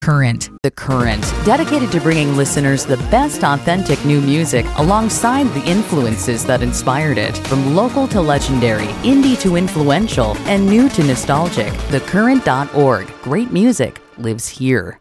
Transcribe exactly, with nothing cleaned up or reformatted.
Current. The Current, dedicated to bringing listeners the best authentic new music alongside the influences that inspired it. From local to legendary, indie to influential, and new to nostalgic. the current dot org. Great music lives here.